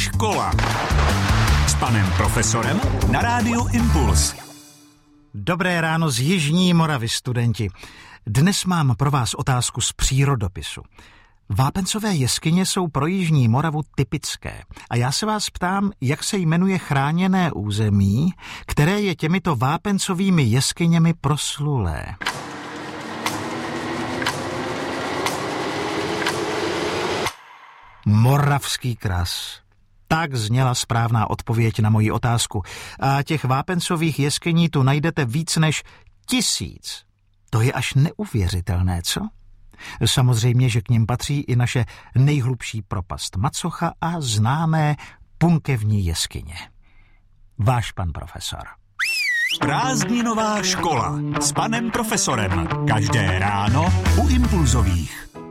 škola s panem profesorem na rádiu Impuls. Dobré ráno z Jižní Moravy, studenti. Dnes mám pro vás otázku z přírodopisu. Vápencové jeskyně jsou pro Jižní Moravu typické a já se vás ptám, jak se jmenuje chráněné území, které je těmito vápencovými jeskyněmi proslulé. Moravský kras. Tak zněla správná odpověď na moji otázku. A těch vápencových jeskyní tu najdete víc než 1000. To je až neuvěřitelné, co? Samozřejmě, že k nim patří i naše nejhlubší propast Macocha a známé Punkevní jeskyně. Váš pan profesor. Prázdninová škola s panem profesorem. Každé ráno u Impulzových.